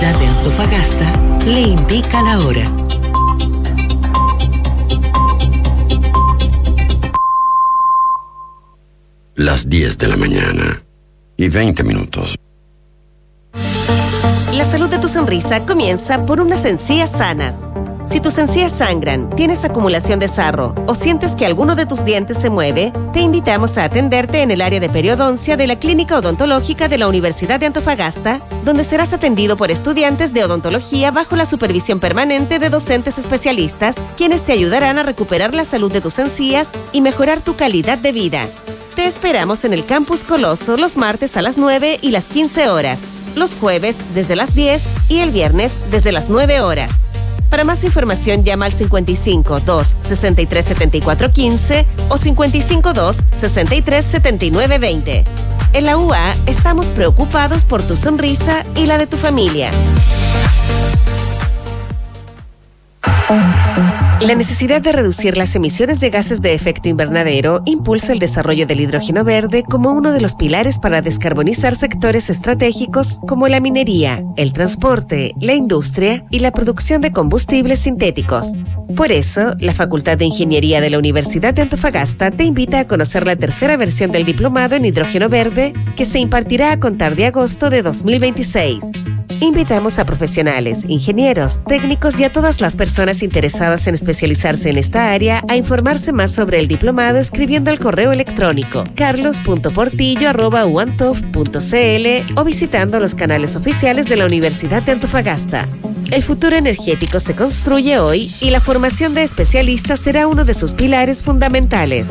Universidad de Antofagasta le indica la hora. Las 10 de la mañana y 20 minutos. La salud de tu sonrisa comienza por unas encías sanas. Si tus encías sangran, tienes acumulación de sarro o sientes que alguno de tus dientes se mueve, te invitamos a atenderte en el área de periodoncia de la Clínica Odontológica de la Universidad de Antofagasta, donde serás atendido por estudiantes de odontología bajo la supervisión permanente de docentes especialistas, quienes te ayudarán a recuperar la salud de tus encías y mejorar tu calidad de vida. Te esperamos en el Campus Coloso los martes a las 9 y las 15 horas, los jueves desde las 10 y el viernes desde las 9 horas. Para más información llama al 55 2 63 74 15 o 55 2 63 79 20. En la UA estamos preocupados por tu sonrisa y la de tu familia. La necesidad de reducir las emisiones de gases de efecto invernadero impulsa el desarrollo del hidrógeno verde como uno de los pilares para descarbonizar sectores estratégicos como la minería, el transporte, la industria y la producción de combustibles sintéticos. Por eso, la Facultad de Ingeniería de la Universidad de Antofagasta te invita a conocer la tercera versión del diplomado en hidrógeno verde que se impartirá a contar de agosto de 2026. Invitamos a profesionales, ingenieros, técnicos y a todas las personas interesadas en especializarse en esta área a informarse más sobre el diplomado escribiendo al correo electrónico carlos.portillo@uantof.cl o visitando los canales oficiales de la Universidad de Antofagasta. El futuro energético se construye hoy y la formación de especialistas será uno de sus pilares fundamentales.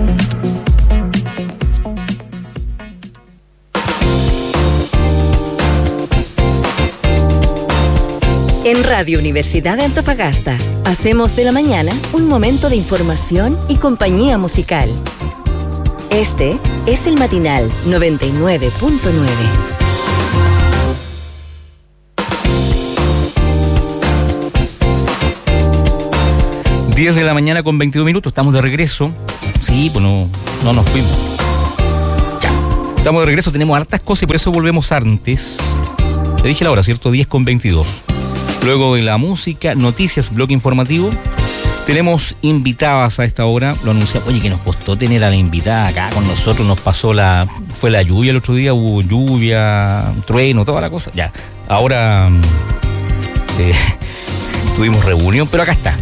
En Radio Universidad de Antofagasta, hacemos de la mañana un momento de información y compañía musical. Este es el matinal 99.9. Diez de la mañana con 22 minutos, estamos de regreso. Sí, pues no nos fuimos. Ya, estamos de regreso, tenemos hartas cosas y por eso volvemos antes. Te dije la hora, ¿cierto? 10 con 22. Luego de la música, noticias, bloque informativo. Tenemos invitadas a esta hora. Lo anunciamos. Oye, que nos costó tener a la invitada acá con nosotros. Nos pasó fue la lluvia el otro día. Hubo lluvia, trueno, toda la cosa. Ya, ahora tuvimos reunión, pero acá está.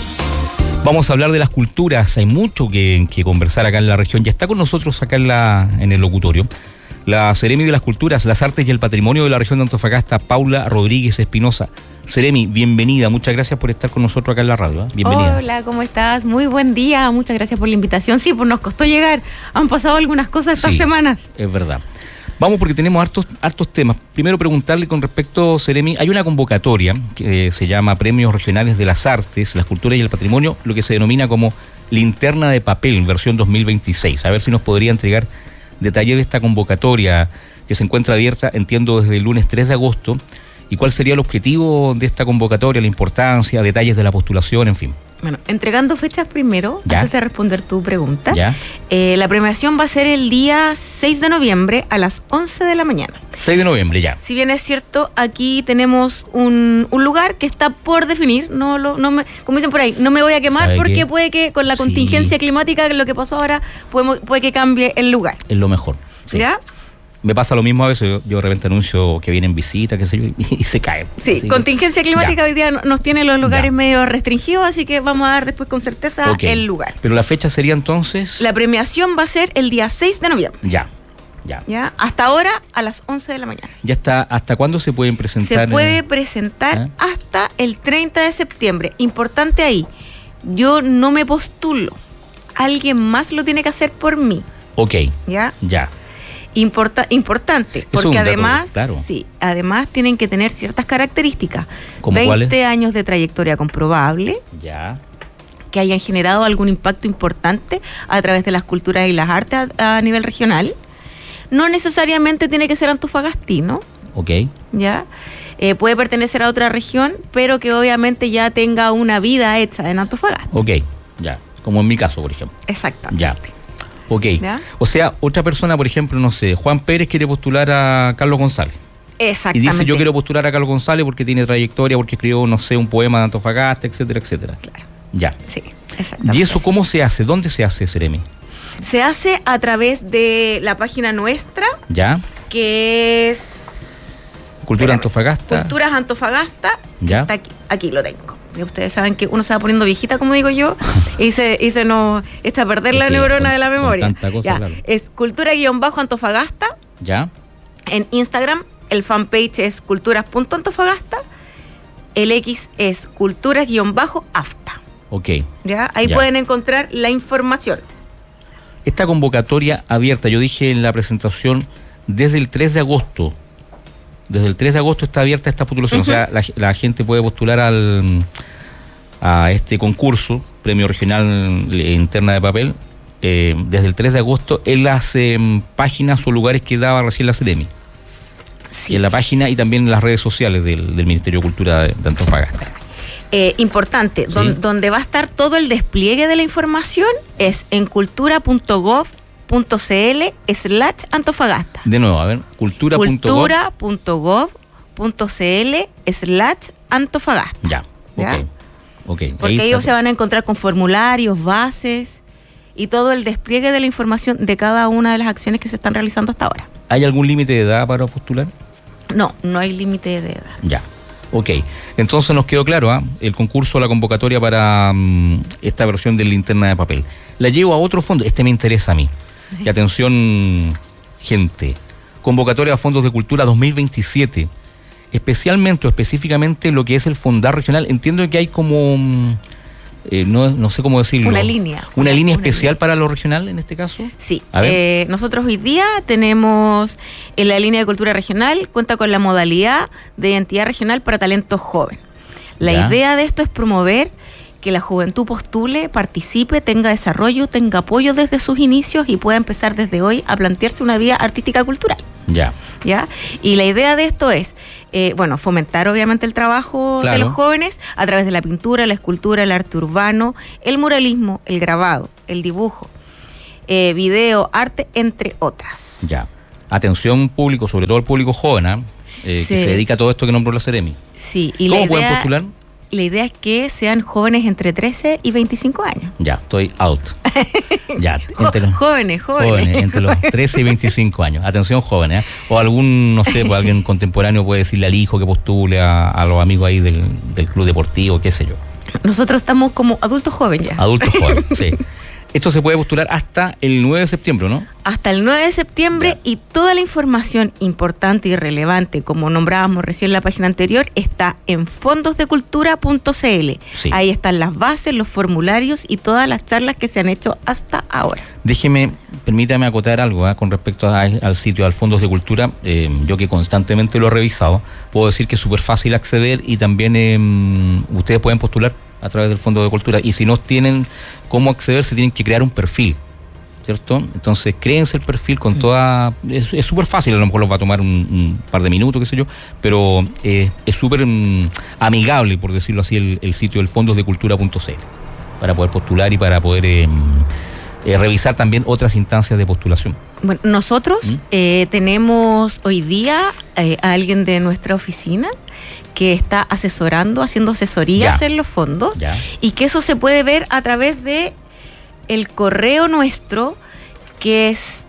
Vamos a hablar de las culturas. Hay mucho que conversar acá en la región. Ya está con nosotros acá en el locutorio la Seremi de las Culturas, las Artes y el Patrimonio de la región de Antofagasta, Paula Rodríguez Espinosa. Seremi, bienvenida, muchas gracias por estar con nosotros acá en la radio. Bienvenida. Hola, ¿cómo estás? Muy buen día, muchas gracias por la invitación. Sí, pues nos costó llegar, han pasado algunas cosas estas semanas. Es verdad. Vamos porque tenemos hartos temas. Primero preguntarle con respecto, Seremi, hay una convocatoria que se llama Premios Regionales de las Artes, las Culturas y el Patrimonio, lo que se denomina como Linterna de Papel, versión 2026. A ver si nos podría entregar detalle de esta convocatoria que se encuentra abierta, entiendo, desde el lunes 3 de agosto. ¿Y cuál sería el objetivo de esta convocatoria, la importancia, detalles de la postulación, en fin? Bueno, entregando fechas primero, antes de responder tu pregunta. ¿Ya? La premiación va a ser el día 6 de noviembre a las 11 de la mañana. 6 de noviembre, ya. Si bien es cierto, aquí tenemos un lugar que está por definir, como dicen por ahí, no me voy a quemar porque puede que con la contingencia climática, lo que pasó ahora, puede que cambie el lugar. Es lo mejor. Sí. ¿Ya? Me pasa lo mismo a veces, yo de repente anuncio que vienen visitas, qué sé yo, y se caen. Sí, así contingencia climática hoy día nos tiene los lugares medio restringidos, así que vamos a dar después con certeza el lugar. Pero la fecha sería entonces... La premiación va a ser el día 6 de noviembre. Ya. Hasta ahora a las 11 de la mañana. ¿Ya está? ¿Hasta cuándo se pueden presentar? Se puede presentar hasta el 30 de septiembre. Importante ahí, yo no me postulo. Alguien más lo tiene que hacer por mí. Ok. ¿Ya? Ya. Importante, porque además, además tienen que tener ciertas características. 20 años de trayectoria comprobable. Ya. Que hayan generado algún impacto importante a través de las culturas y las artes a nivel regional. No necesariamente tiene que ser antofagastino. Ok. ¿Ya? Puede pertenecer a otra región, pero que obviamente ya tenga una vida hecha en Antofagasta. Ok, ya. Como en mi caso, por ejemplo. Exactamente. Ya. Ok. ¿Ya? O sea, otra persona, por ejemplo, no sé, Juan Pérez quiere postular a Carlos González. Exactamente. Y dice, yo quiero postular a Carlos González porque tiene trayectoria, porque escribió, no sé, un poema de Antofagasta, etcétera, etcétera. Claro. Ya. Sí, exactamente. ¿Y eso cómo se hace? ¿Dónde se hace, Seremi? Se hace a través de la página nuestra, ¿Ya? que es... Cultura Antofagasta. Culturas Antofagasta. ¿Ya? Está aquí lo tengo. Y ustedes saben que uno se va poniendo viejita, como digo yo, y se nos echa a perder la neurona de la memoria. Tanta cosa, ya. claro. Es cultura-antofagasta. ¿Ya? En Instagram, el fanpage es culturas.antofagasta. El X es culturas-afta. Ok. ¿Ya? Ahí Ya. pueden encontrar la información. Esta convocatoria abierta, yo dije en la presentación, desde el 3 de agosto. Desde el 3 de agosto está abierta esta postulación. O sea, la gente puede postular a este concurso, Premio Regional Linterna de Papel, desde el 3 de agosto en las páginas o lugares que daba recién la Seremi. Sí. En la página y también en las redes sociales del Ministerio de Cultura de Antofagasta. Importante, ¿Sí? donde va a estar todo el despliegue de la información es en cultura.gov.cl/Antofagasta. De nuevo, a ver, cultura.gov.cl/Antofagasta. Ya, ¿Ya? ok. Porque ellos se van a encontrar con formularios, bases y todo el despliegue de la información de cada una de las acciones que se están realizando hasta ahora. ¿Hay algún límite de edad para postular? No hay límite de edad. Ya, ok. Entonces nos quedó claro, el concurso, la convocatoria para esta versión de Linterna de Papel. La llevo a otro fondo, este me interesa a mí. Y atención, gente, convocatoria a fondos de cultura 2027, especialmente o específicamente lo que es el Fondar Regional. Entiendo que hay como, no sé cómo decirlo. Una línea. ¿Una línea especial para lo regional en este caso? Sí, A ver. nosotros hoy día tenemos en la línea de cultura regional, cuenta con la modalidad de identidad regional para talento joven. La Ya. idea de esto es promover que la juventud postule, participe, tenga desarrollo, tenga apoyo desde sus inicios y pueda empezar desde hoy a plantearse una vía artística cultural. Ya. ¿Ya? Y la idea de esto es, fomentar obviamente el trabajo Claro. de los jóvenes a través de la pintura, la escultura, el arte urbano, el muralismo, el grabado, el dibujo, video, arte, entre otras. Ya. Atención público, sobre todo el público joven, que Sí. se dedica a todo esto que nombró la Seremi. Sí, y ¿Cómo pueden postular? La idea es que sean jóvenes entre 13 y 25 años. Ya, estoy out. Ya, entre los Jóvenes. entre los 13 y 25 años. Atención, jóvenes. O algún, no sé, pues alguien contemporáneo puede decirle al hijo que postule a los amigos ahí del club deportivo, qué sé yo. Nosotros estamos como adultos jóvenes ya. Adultos jóvenes, sí. Esto se puede postular hasta el 9 de septiembre, ¿no? Hasta el 9 de septiembre Ya. y toda la información importante y relevante, como nombrábamos recién en la página anterior, está en fondosdecultura.cl. Sí. Ahí están las bases, los formularios y todas las charlas que se han hecho hasta ahora. Permítame acotar algo con respecto al sitio, al Fondos de Cultura. Yo que constantemente lo he revisado, puedo decir que es súper fácil acceder y también ustedes pueden postular a través del Fondo de Cultura. Y si no tienen cómo acceder, se tienen que crear un perfil, ¿cierto? Entonces, créense el perfil con toda... Es súper fácil, a lo mejor los va a tomar un par de minutos, qué sé yo, pero es súper amigable, por decirlo así, el sitio del fondosdecultura.cl para poder postular y para poder revisar también otras instancias de postulación. Bueno, nosotros tenemos hoy día a alguien de nuestra oficina que está asesorando, haciendo asesorías Ya. en los fondos, Ya. y que eso se puede ver a través de el correo nuestro, que es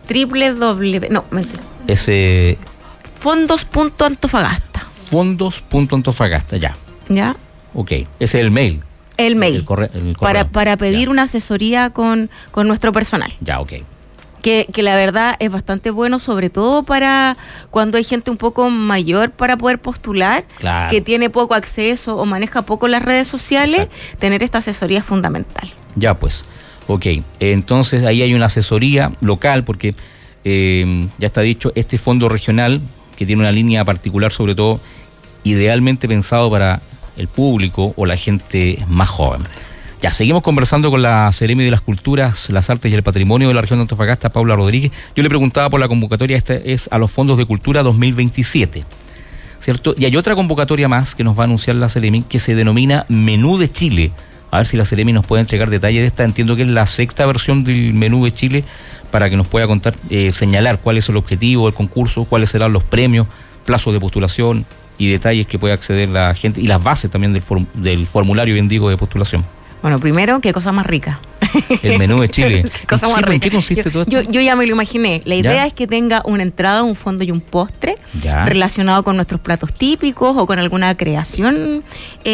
fondos.antofagasta. Fondos.antofagasta, ya. ¿Ya? Ok, ese es el mail. El mail. El correo. Para pedir Ya. una asesoría con nuestro personal. Ya, ok. Que la verdad es bastante bueno, sobre todo para cuando hay gente un poco mayor para poder postular, Claro. que tiene poco acceso o maneja poco las redes sociales. Exacto. Tener esta asesoría es fundamental. Ya, pues. Ok, entonces ahí hay una asesoría local porque ya está dicho, este fondo regional que tiene una línea particular, sobre todo idealmente pensado para el público o la gente más joven. Ya, seguimos conversando con la Seremi de las Culturas, las Artes y el Patrimonio de la región de Antofagasta, Paula Rodríguez. Yo le preguntaba por la convocatoria, esta es a los Fondos de Cultura 2027, ¿cierto? Y hay otra convocatoria más que nos va a anunciar la Seremi, que se denomina Menú de Chile. A ver si la Seremi nos puede entregar detalles de esta. Entiendo que es la 6ª versión del Menú de Chile, para que nos pueda contar, señalar cuál es el objetivo del concurso, cuáles serán los premios, plazos de postulación y detalles que puede acceder la gente y las bases también del formulario, bien digo, de postulación. Bueno, primero, qué cosa más rica. El menú de Chile. Qué cosa más rica. ¿En qué consiste todo esto? Yo ya me lo imaginé. La idea es que tenga una entrada, un fondo y un postre relacionado con nuestros platos típicos o con alguna creación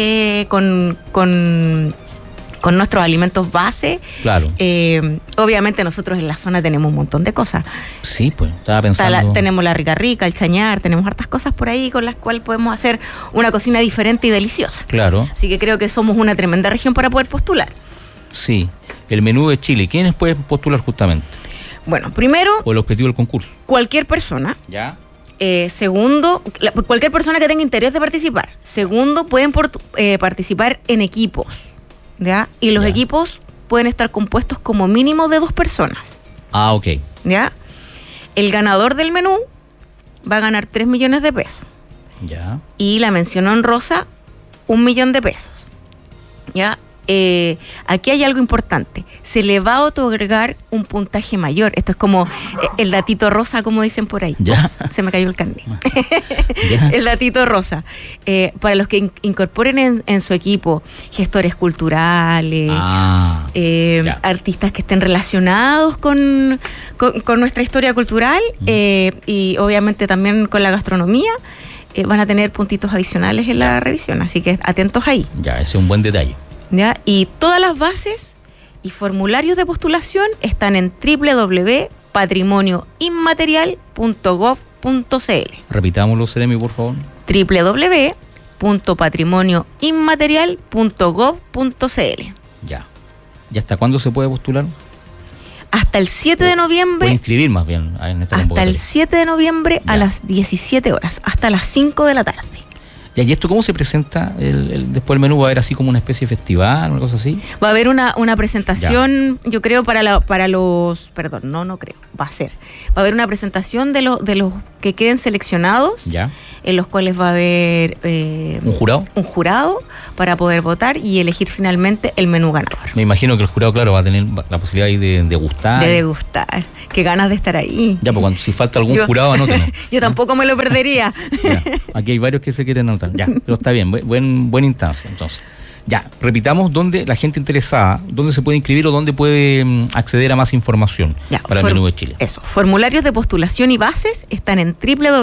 con nuestros alimentos base. Claro. Obviamente nosotros en la zona tenemos un montón de cosas. Sí, pues, estaba pensando. Tenemos la rica, el chañar, tenemos hartas cosas por ahí con las cuales podemos hacer una cocina diferente y deliciosa. Claro. Así que creo que somos una tremenda región para poder postular. Sí, el menú de Chile. ¿Quiénes pueden postular justamente? Bueno, primero... ¿O el objetivo del concurso? Cualquier persona. Ya. Segundo, cualquier persona que tenga interés de participar. Segundo, pueden participar en equipos. ¿Ya? Y los equipos pueden estar compuestos como mínimo de 2 personas. Ah, ok. ¿Ya? El ganador del menú va a ganar 3 millones de pesos. Ya. Y la mención honrosa, 1 millón de pesos. ¿Ya? Aquí hay algo importante. Se le va a otorgar un puntaje mayor. Esto es como el datito rosa, como dicen por ahí. Ya. Se me cayó el carnet. El datito rosa. Para los que incorporen en su equipo gestores culturales, artistas que estén relacionados con nuestra historia cultural y obviamente también con la gastronomía, van a tener puntitos adicionales en la revisión. Así que atentos ahí. Ya, ese es un buen detalle. ¿Ya? Y todas las bases y formularios de postulación están en www.patrimonioinmaterial.gov.cl. Repitámoslo, Seremi, por favor. www.patrimonioinmaterial.gov.cl. Ya. ¿Y hasta cuándo se puede postular? Hasta el 7 de noviembre. Puede inscribir más bien en esta hasta el 7 de noviembre a las 17 horas, hasta las 5 de la tarde. ¿Y esto cómo se presenta después del menú? ¿Va a haber así como una especie de festival, una cosa así? Va a haber una presentación, yo creo, va a haber una presentación de los que queden seleccionados, en los cuales va a haber ¿Un jurado para poder votar y elegir finalmente el menú ganador. Me imagino que el jurado, claro, va a tener la posibilidad ahí de degustar. De degustar. Qué ganas de estar ahí. Ya, pues si falta algún jurado, anótenlo. Yo tampoco me lo perdería. Ya, aquí hay varios que se quieren anotar. Ya, pero está bien, buena instancia. Entonces, ya, repitamos dónde la gente interesada, dónde se puede inscribir o dónde puede acceder a más información para el menú de Chile. Eso, formularios de postulación y bases están en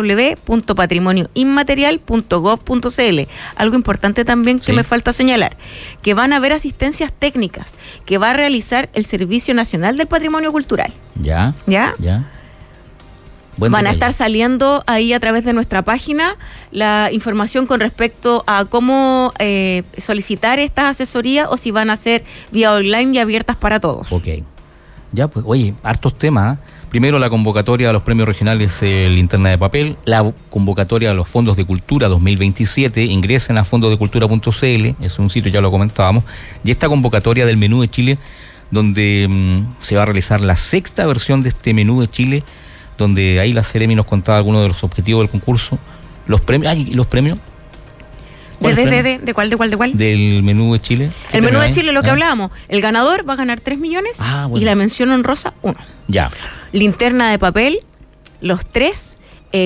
www.patrimonioinmaterial.gov.cl. Algo importante también que me falta señalar, que van a haber asistencias técnicas que va a realizar el Servicio Nacional del Patrimonio Cultural. Ya. Van a estar saliendo ahí a través de nuestra página la información con respecto a cómo solicitar estas asesorías o si van a ser vía online y abiertas para todos. Ok. Ya, pues, oye, hartos temas. Primero, la convocatoria a los premios regionales Linterna de Papel, la convocatoria a los fondos de cultura 2027, ingresen a fondosdecultura.cl, es un sitio, ya lo comentábamos, y esta convocatoria del menú de Chile, donde se va a realizar la 6ª versión de este menú de Chile, donde ahí la Seremi nos contaba algunos de los objetivos del concurso, los premios. ¿Los premios? ¿De cuál? Del menú de Chile. El menú de Chile, lo que hablábamos. El ganador va a ganar 3 millones y la mención honrosa 1. Ya. Linterna de papel, los 3,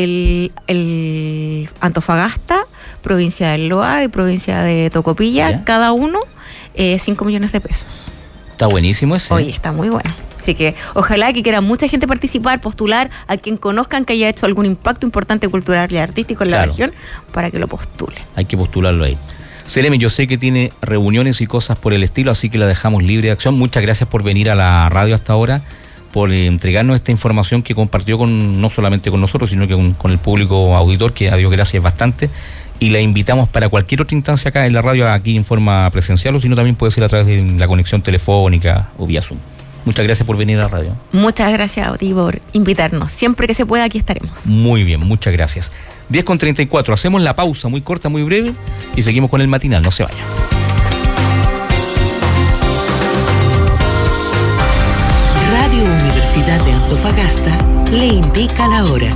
el Antofagasta, provincia del Loa y provincia de Tocopilla, cada uno 5 millones de pesos. Está buenísimo ese. Oye, está muy bueno. Así que ojalá que quiera mucha gente participar, postular a quien conozcan que haya hecho algún impacto importante cultural y artístico en la región para que lo postule. Hay que postularlo ahí. Seremi, yo sé que tiene reuniones y cosas por el estilo, así que la dejamos libre de acción. Muchas gracias por venir a la radio hasta ahora, por entregarnos esta información que compartió no solamente con nosotros, sino que con el público auditor, que a Dios gracias bastante. Y la invitamos para cualquier otra instancia acá en la radio, aquí en forma presencial, o si no también puede ser a través de la conexión telefónica o vía Zoom. Muchas gracias por venir a la radio. Muchas gracias a ti por invitarnos. Siempre que se pueda, aquí estaremos. Muy bien, muchas gracias. 10:34, hacemos la pausa muy corta, muy breve, y seguimos con el matinal. No se vayan. Radio Universidad de Antofagasta le indica la hora.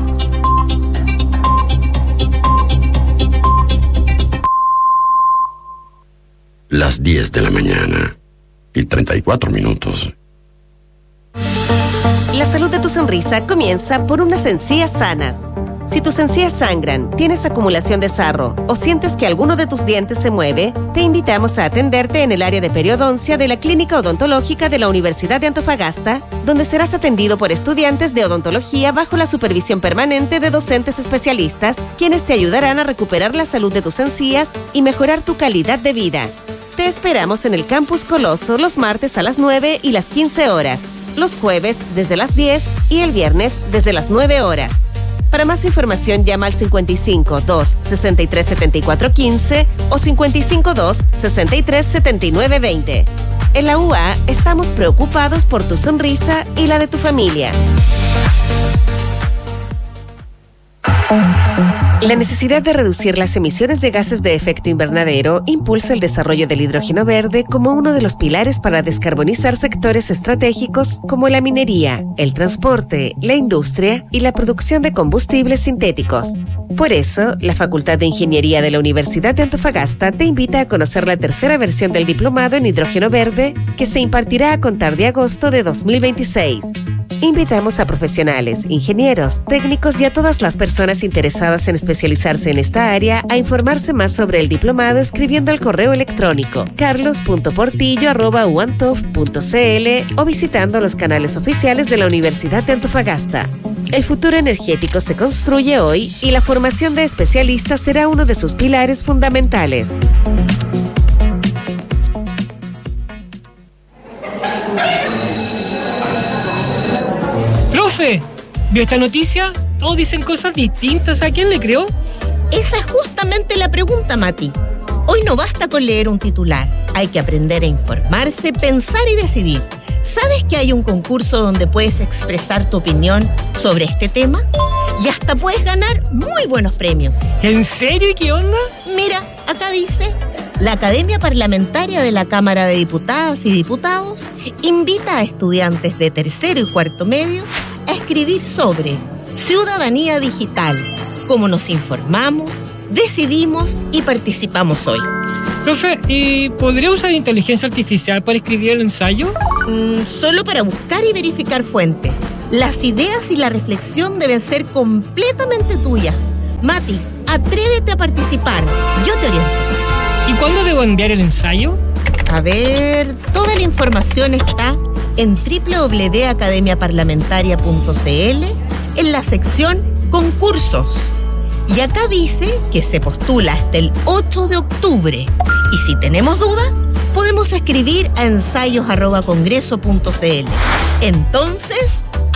Las 10 de la mañana y 34 minutos. La salud de tu sonrisa comienza por unas encías sanas. Si tus encías sangran, tienes acumulación de sarro o sientes que alguno de tus dientes se mueve, te invitamos a atenderte en el área de periodoncia de la Clínica Odontológica de la Universidad de Antofagasta, donde serás atendido por estudiantes de odontología bajo la supervisión permanente de docentes especialistas, quienes te ayudarán a recuperar la salud de tus encías y mejorar tu calidad de vida. Te esperamos en el Campus Coloso los martes a las 9 y las 15 horas, los jueves desde las 10 y el viernes desde las 9 horas. Para más información llama al 55 2 63 74 15 o 55 2 63 79 20. En la UA estamos preocupados por tu sonrisa y la de tu familia. La necesidad de reducir las emisiones de gases de efecto invernadero impulsa el desarrollo del hidrógeno verde como uno de los pilares para descarbonizar sectores estratégicos como la minería, el transporte, la industria y la producción de combustibles sintéticos. Por eso, la Facultad de Ingeniería de la Universidad de Antofagasta te invita a conocer la tercera versión del diplomado en hidrógeno verde que se impartirá a contar de agosto de 2026. Invitamos a profesionales, ingenieros, técnicos y a todas las personas interesadas en especializarse en esta área a informarse más sobre el diplomado escribiendo al correo electrónico carlos.portillo@uantof.cl o visitando los canales oficiales de la Universidad de Antofagasta. El futuro energético se construye hoy y la formación de especialistas será uno de sus pilares fundamentales. Profe, ¿vio esta noticia? Todos dicen cosas distintas. ¿A quién le creo? Esa es justamente la pregunta, Mati. Hoy no basta con leer un titular. Hay que aprender a informarse, pensar y decidir. ¿Sabes que hay un concurso donde puedes expresar tu opinión sobre este tema? Y hasta puedes ganar muy buenos premios. ¿En serio? ¿Y qué onda? Mira, acá dice: la Academia Parlamentaria de la Cámara de Diputadas y Diputados invita a estudiantes de tercero y cuarto medio a escribir sobre ciudadanía digital, cómo nos informamos, decidimos y participamos hoy. Profe, ¿y podría usar inteligencia artificial para escribir el ensayo? Solo para buscar y verificar fuentes. Las ideas y la reflexión deben ser completamente tuyas. Mati, atrévete a participar. Yo te oriento. ¿Y cuándo debo enviar el ensayo? A ver, toda la información está en www.academiaparlamentaria.cl en la sección concursos. Y acá dice que se postula hasta el 8 de octubre. Y si tenemos dudas, podemos escribir a ensayos@congreso.cl. Entonces,